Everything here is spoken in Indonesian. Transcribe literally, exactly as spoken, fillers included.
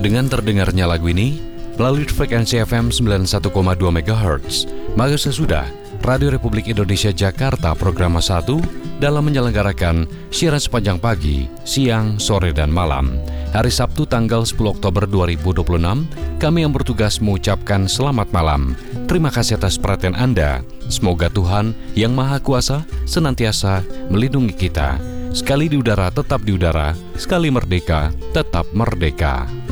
Dengan terdengarnya lagu ini melalui frekuensi F M sembilan puluh satu koma dua megahertz, maka sesudah Radio Republik Indonesia Jakarta Program satu dalam menyelenggarakan siaran sepanjang pagi, siang, sore, dan malam. Hari Sabtu tanggal sepuluh Oktober dua ribu dua puluh enam, kami yang bertugas mengucapkan selamat malam. Terima kasih atas perhatian Anda. Semoga Tuhan yang Maha Kuasa senantiasa melindungi kita. Sekali di udara tetap di udara, sekali merdeka tetap merdeka.